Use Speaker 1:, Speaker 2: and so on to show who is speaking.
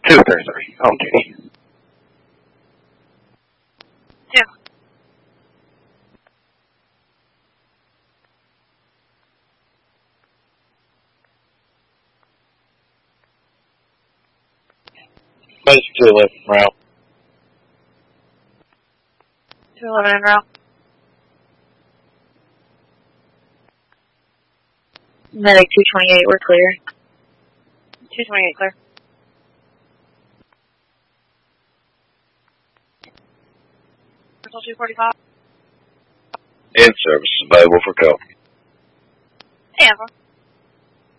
Speaker 1: 233. Okay.
Speaker 2: 2.
Speaker 3: Place 211 route.
Speaker 2: 211 en route. Medic 228, we're clear. 228 clear. Bristol 245.
Speaker 3: In service, available for call.
Speaker 2: Amber.